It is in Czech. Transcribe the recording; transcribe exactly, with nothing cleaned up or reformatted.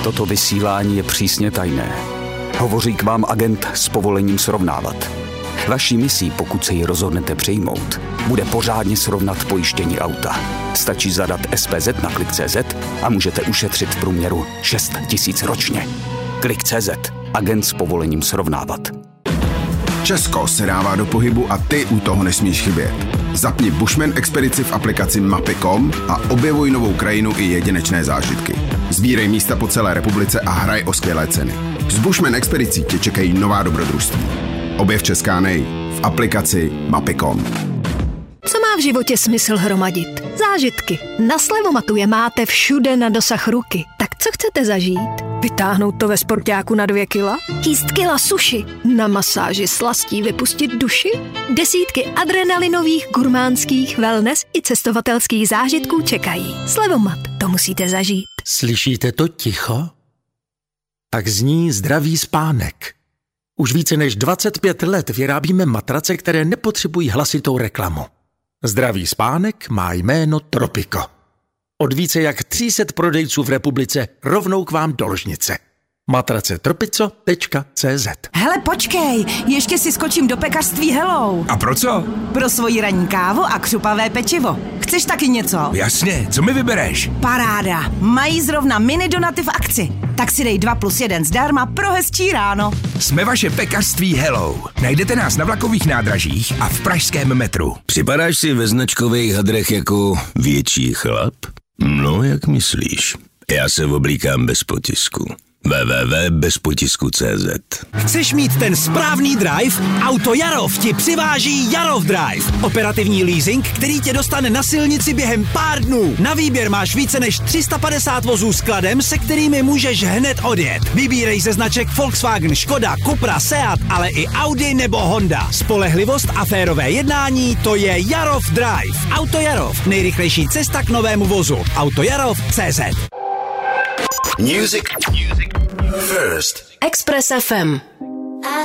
Toto vysílání je přísně tajné. Hovoří k vám agent s povolením srovnávat. Vaší misí, pokud se ji rozhodnete přijmout, bude pořádně srovnat pojištění auta. Stačí zadat S P Z na klik tečka cé zet a můžete ušetřit v průměru šest tisíc ročně. klik tečka cé zet. Agent s povolením srovnávat. Česko se dává do pohybu a ty u toho nesmíš chybět. Zapni Bushman expedici v aplikaci mapy tečka com a objevuj novou krajinu i jedinečné zážitky. Sbírej místa po celé republice a hraj o skvělé ceny. S Bushman expedicí tě čekají nová dobrodružství. Objev Česká nej v aplikaci mapy tečka com. Co má v životě smysl hromadit? Zážitky. Na Slevomatu je máte všude na dosah ruky. Tak co chcete zažít? Vytáhnout to ve sportáku na dvě kila? Jíst kila suši? Na masáži slastí vypustit duši? Desítky adrenalinových, gurmánských, wellness i cestovatelských zážitků čekají. Slevomat, to musíte zažít. Slyšíte to ticho? Tak zní zdravý spánek. Už více než dvacet pět let vyrábíme matrace, které nepotřebují hlasitou reklamu. Zdravý spánek má jméno Tropico. Od více jak tři sta prodejců v republice rovnou k vám do ložnice. matrace tropico tečka cé zet. Hele, počkej, ještě si skočím do pekařství Hello. A pro co? Pro svoji ranní kávu a křupavé pečivo. Chceš taky něco? Jasně, co mi vybereš? Paráda, mají zrovna mini donaty v akci. Tak si dej dva plus jeden zdarma pro hezčí ráno. Jsme vaše pekařství Hello. Najdete nás na vlakových nádražích a v pražském metru. Připadáš si ve značkových hadrech jako větší chlap? No, jak myslíš? Já se oblíkám bez potisku. w w w tečka bez potisku tečka cé zet. Chceš mít ten správný drive? Auto Jarov ti přiváží Jarov Drive. Operativní leasing, který tě dostane na silnici během pár dnů. Na výběr máš více než tři sta padesát vozů s kladem, se kterými můžeš hned odjet. Vybírej ze značek Volkswagen, Škoda, Cupra, Seat, ale i Audi nebo Honda. Spolehlivost a férové jednání, to je Jarov Drive. Auto Jarov, nejrychlejší cesta k novému vozu. autojarov tečka cé zet. Music. Music. First. Express F M.